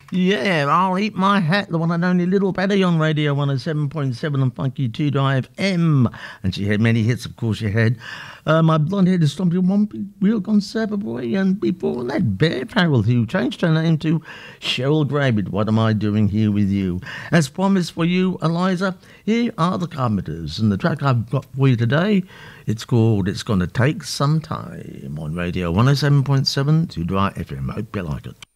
Yeah, I'll eat my hat, the one and only Little Patty on Radio 107.7 and Funky 2 FM. And she had many hits, of course, she had My Blonde Head is Stompy Wompy, Real Conservative Boy, and before that, Bear Farrell, who changed her name to Cheryl Gray with What Am I Doing Here With You? As promised for you, Eliza, here are the Carpenters, and the track I've got for you today, it's called It's Gonna Take Some Time on Radio 107.7 2 FM. Hope you like it.